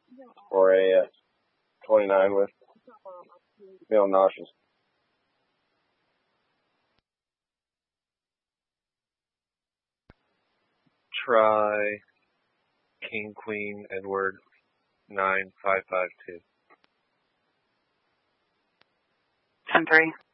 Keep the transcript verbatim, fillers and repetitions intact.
for a uh, twenty-nine with feeling nauseous. Try King, Queen, Edward, nine, five, five, two. ten three.